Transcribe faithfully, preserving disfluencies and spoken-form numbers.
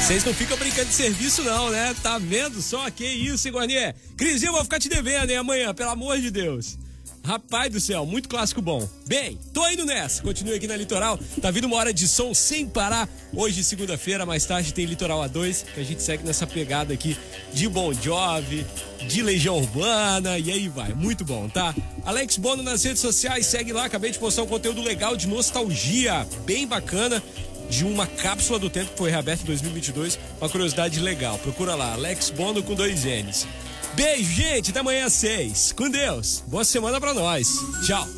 Vocês não ficam brincando de serviço não, né? Tá vendo só? Que isso, hein, Guarnier? Crisinha, eu vou ficar te devendo, hein, amanhã, pelo amor de Deus. Rapaz do céu, muito clássico bom. Bem, tô indo nessa. Continue aqui na Litoral. Tá vindo uma hora de som sem parar. Hoje, segunda-feira, mais tarde, tem Litoral A dois, que a gente segue nessa pegada aqui de Bon Jovi, de Legião Urbana, e aí vai. Muito bom, tá? Alex Bono nas redes sociais, segue lá. Acabei de postar um conteúdo legal de nostalgia, bem bacana, de uma cápsula do tempo que foi reaberta em dois mil e vinte e dois. Uma curiosidade legal. Procura lá, Alex Bono com dois N's. Beijo, gente. Até amanhã às seis. Com Deus. Boa semana pra nós. Tchau.